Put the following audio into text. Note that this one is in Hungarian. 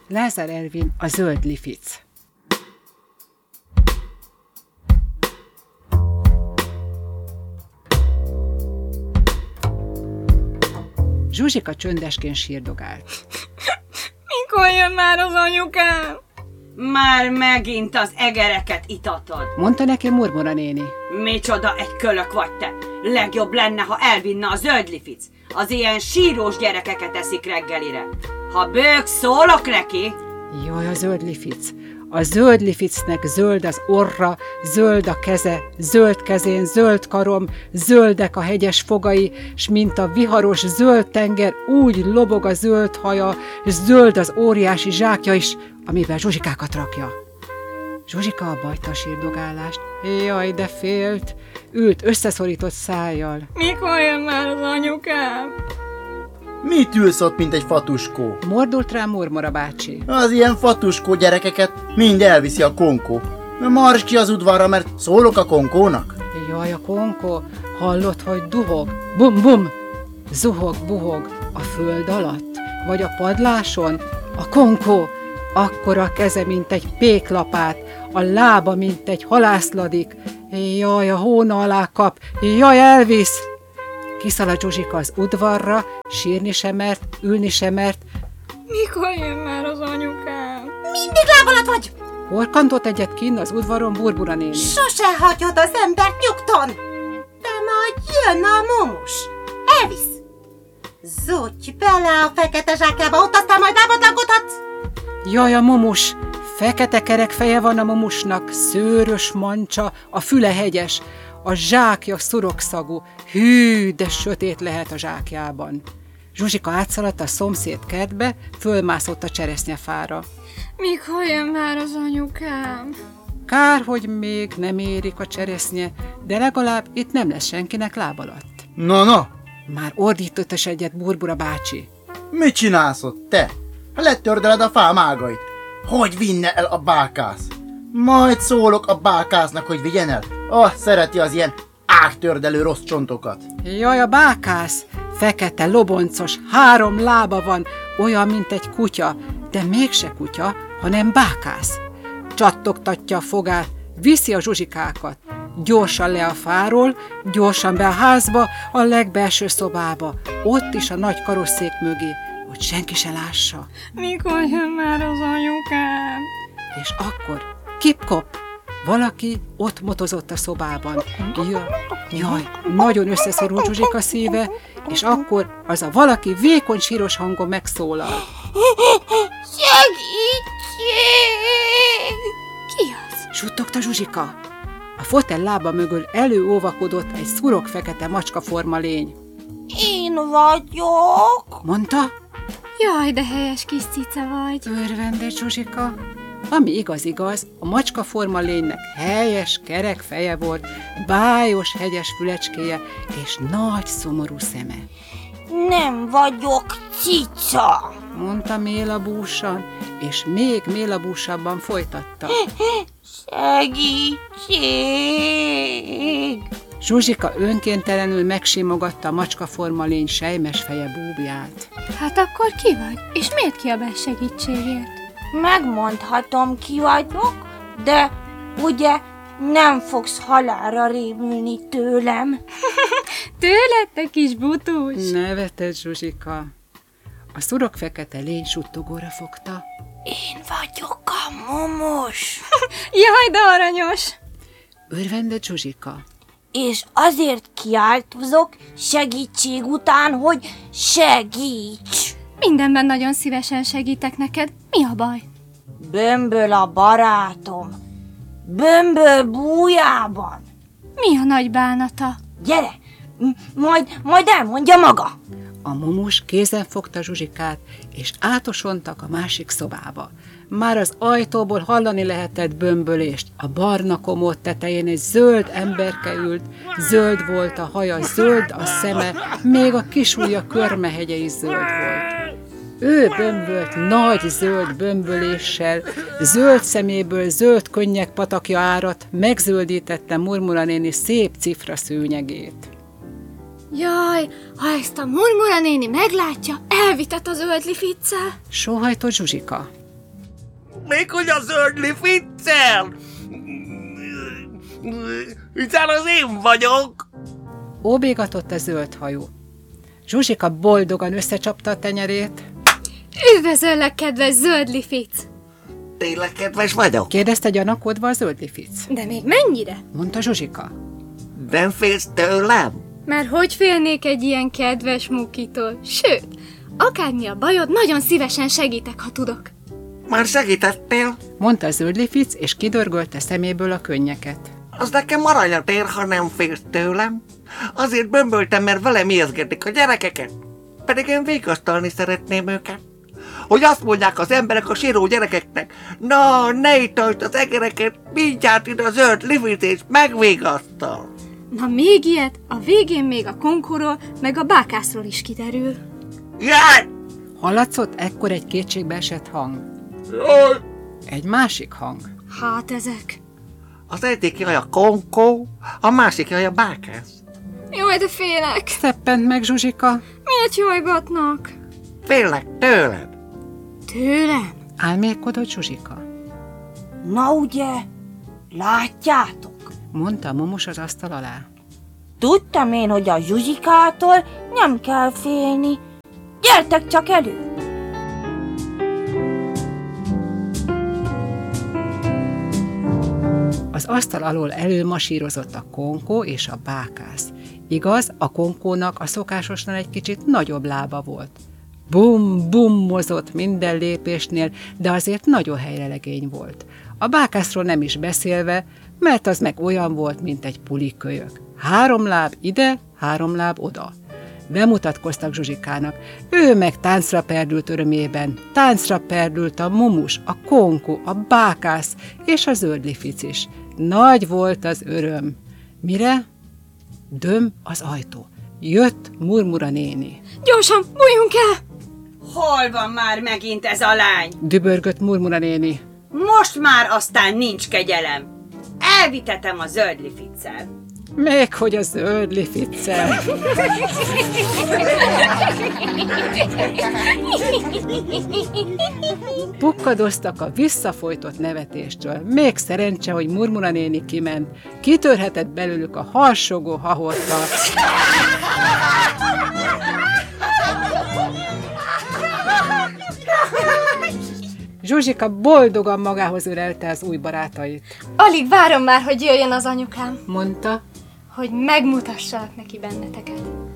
Lázár Ervin, a zöld lific. Zsuzsika csöndesként sírdogált. Mikor jön már az anyukám? Már megint az egereket itatod, mondta neki Murmura néni. Micsoda egy kölök vagy te! Legjobb lenne, ha elvinne a zöld lific. Az ilyen sírós gyerekeket eszik reggelire. Ha bőg, szólok neki! Jaj, a zöld lific. A zöld lificnek zöld az orra, zöld a keze, zöld kezén, zöld karom, zöldek a hegyes fogai, s mint a viharos zöld tenger, úgy lobog a zöld haja, és zöld az óriási zsákja is, amiben Zsuzsikákat rakja. Zsuzsika abba hagyta a sírdogálást. Jaj, de félt. Ült összeszorított szájjal. Mikor jön már az anyukám? Mit ülsz ott, mint egy fatuskó? Mordult rá Murmura bácsi. Az ilyen fatuskó gyerekeket mind elviszi a konkó. Marss ki az udvarra, mert szólok a konkónak. Jaj, a konkó, hallod, hogy duhog? Bum, bum! Zuhog, buhog a föld alatt? Vagy a padláson? A konkó! Akkora a keze, mint egy péklapát, a lába, mint egy halászladik. Jaj, a hóna alá kap, jaj, elvisz! Kiszaladt Zsuzsika az udvarra, sírni sem mert, ülni sem mert. Mikor jön már az anyukám? Mindig láb alatt vagy! Horkantott egyet kinn az udvaron Burbura néni. Sose hagyod az embert nyugton! De majd jön a mumus. Elvisz! Zúgy bele a fekete zsákjába, ott aztán majd lábad lakodhatsz! Jaj, a mumus! Fekete kerek feje van a mumusnak, szőrös mancsa, a füle hegyes, a zsákja szurogszagú, hű, de sötét lehet a zsákjában. Zsuzsika átszaladt a szomszéd kertbe, fölmászott a cseresznyefára. Mikor jön már az anyukám? Kár, hogy még nem érik a cseresznye, de legalább itt nem lesz senkinek láb alatt. Na! Már ordított is egyet Burbura bácsi. Mit csinálsz ott, te? Ha letördöled a fám ágait, hogy vinne el a bákász? Majd szólok a bákásznak, hogy vigyen el. Szereti az ilyen ágtördelő rossz csontokat. Jaj, a bákász! Fekete, loboncos, 3 lába van, olyan, mint egy kutya, de mégse kutya, hanem bákász. Csattogtatja a fogát, viszi a Zsuzsikákat. Gyorsan le a fáról, gyorsan be a házba, a legbelső szobába, ott is a nagy karosszék mögé, hogy senki se lássa. Mikor jön már az anyukám? És akkor kip-kop, valaki ott motozott a szobában. Jaj, nagyon összeszorult Zsuzsika szíve, és akkor az a valaki vékony síros hangon megszólal. Segítség! Ki az? Suttogta Zsuzsika. A fotel lába mögül előóvakodott egy szurok fekete macskaforma lény. Én vagyok! Mondta? Jaj, de helyes kis cica vagy. Örvendett Zsuzsika. Ami igaz, a macskaforma lénynek helyes, kerek feje volt, bájos, hegyes fülecskéje és nagy, szomorú szeme. Nem vagyok cica! Mondta mélabúsan, és még mélabúsabban folytatta. Segítség! Zsuzsika önkéntelenül megsimogatta a macskaforma lény sejmes feje búbját. Hát akkor ki vagy? És miért kiabál segítségért? Megmondhatom, ki vagyok, de ugye nem fogsz halálra rémülni tőlem. Tőled, te kis butús? Nevetett Zsuzsika. A szurok fekete lény suttogóra fogta. Én vagyok a mumus. Jaj, de aranyos! Örvendett Zsuzsika. És azért kiáltozok segítség után, hogy segíts. Mindenben nagyon szívesen segítek neked. Mi a baj? Bömböl a barátom. Bömböl bújában. Mi a nagy bánata? Gyere, majd elmondja maga. A mumus kézen fogta Zsuzsikát, és átosontak a másik szobába. Már az ajtóból hallani lehetett bömbölést. A barna komód tetején egy zöld emberke ült, zöld volt a haja, zöld a szeme, még a kisujja körmehegye is zöld volt. Ő bömbölt nagy zöld bömböléssel, zöld szeméből zöld könnyek patakja áradt, megzöldítette Murmura néni szép cifra szőnyegét. Jaj, ha ezt a Murmura néni meglátja, elvitet a zöld lificcel. Sóhajtott Zsuzsika. Még hogy a Zöldli Ficcel! Hiszen az én vagyok! Óbégatott a zöld hajú. Zsuzsika boldogan összecsapta a tenyerét. Üdvözöllek, kedves Zöldlific! Tényleg kedves vagyok? Kérdezte gyanakodva a zöldlific. De még mennyire? Mondta Zsuzsika. Nem félsz tőlem? Mert hogy félnék egy ilyen kedves mukitól? Sőt, akármi a bajod, nagyon szívesen segítek, ha tudok. Már segítettél? Mondta a zöldlific, és kidörgölte szeméből a könnyeket. Az nekem aranyat ér, ha nem félsz tőlem. Azért bömböltem, mert velem érzgetik a gyerekeket. Pedig én vigasztalni szeretném őket. Hogy azt mondják az emberek a síró gyerekeknek, na, ne itasd az egereket, mindjárt ide a Zöldlific és megvigasztal. Na még ilyet, a végén még a konkóról, meg a bákászról is kiderül. Jaj! Hallatszott ekkor egy kétségbeesett hang. Jaj! Egy másik hang. Hát ezek. Az egyik jaj a konkó, a másik jaj a bákász. Jaj, de félek. Szeppent meg Zsuzsika. Miért jajgatnak? Félek tőled. Tőlem? Álmélkodott Zsuzsika. Na ugye, látjátok? Mondta a Mumus az asztal alá. Tudtam én, hogy a Zsuzsikától nem kell félni. Gyertek csak elő! Az asztal alól előmasírozott a konkó és a bákász. Igaz, a konkónak a szokásosnál egy kicsit nagyobb lába volt. Bum-bummozott minden lépésnél, de azért nagyon helyrelegény volt. A bákászról nem is beszélve, mert az meg olyan volt, mint egy pulikölyök. 3 láb ide, 3 láb oda. Bemutatkoztak Zsuzsikának. Ő meg táncra perdült örömében. Táncra perdült a Mumus, a konkó, a bákász és a zöldlific is. Nagy volt az öröm. Mire? Döm az ajtó. Jött Murmura néni. Gyorsan, bújjunk el! Hol van már megint ez a lány? Dübörgött Murmura néni. Most már aztán nincs kegyelem. Elvitetem a Zöldlificcel. Még hogy a zöldlificcel. Pukkadoztak a visszafojtott nevetéstől. Még szerencse, hogy Murmura néni kiment. Kitörhetett belőlük a harsogó hahorka. Zsuzsika boldogan magához ölelte az új barátait. Alig várom már, hogy jöjjön az anyukám, Mondta, hogy megmutassalak neki benneteket.